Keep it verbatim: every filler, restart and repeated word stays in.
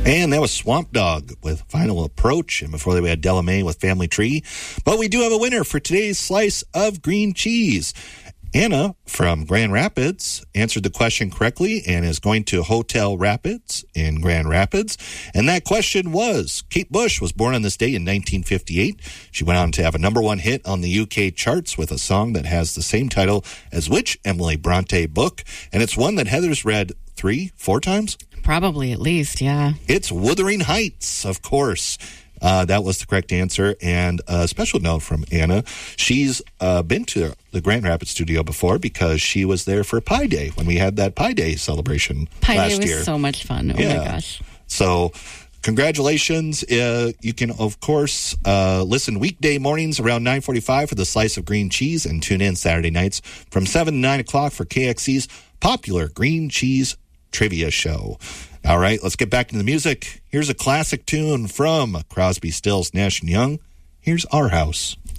And that was Swamp Dog with Final Approach. And before that, we had Delamay with Family Tree. But we do have a winner for today's slice of green cheese. Anna from Grand Rapids answered the question correctly and is going to Hotel Rapids in Grand Rapids. And that question was, Kate Bush was born on this day in nineteen fifty-eight. She went on to have a number one hit on the U K charts with a song that has the same title as which Emily Bronte book? And it's one that Heather's read three, four times? Probably at least, yeah. It's Wuthering Heights, of course. Uh, that was the correct answer. And a special note from Anna. She's uh, been to the Grand Rapids studio before because she was there for Pi Day when we had that Pi Day celebration Pi last Day was year. so much fun. Oh, yeah. my gosh. So congratulations. Uh, you can, of course, uh, listen weekday mornings around nine forty-five for the Slice of Green Cheese and tune in Saturday nights from seven to nine o'clock for K X C's popular Green Cheese Trivia Show. All right, let's get back into the music. Here's a classic tune from Crosby, Stills, Nash and Young. Here's Our House.